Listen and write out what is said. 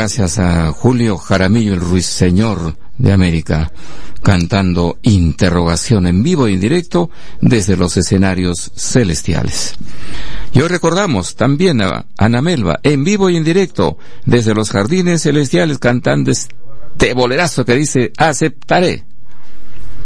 Gracias a Julio Jaramillo, el ruiseñor de América, cantando Interrogación en vivo e indirecto desde los escenarios celestiales. Y hoy recordamos también a Ana Melba, en vivo y en directo desde los jardines celestiales, cantando este bolerazo que dice Aceptaré.